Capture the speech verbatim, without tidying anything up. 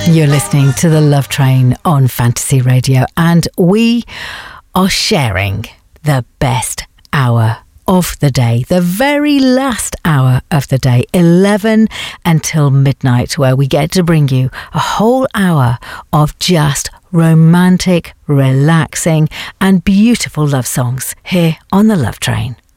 You're listening to The Love Train on Fantasy Radio, and we are sharing the best hour of the day, the very last hour of the day, eleven until midnight, where we get to bring you a whole hour of just romantic, relaxing and beautiful love songs here on The Love Train.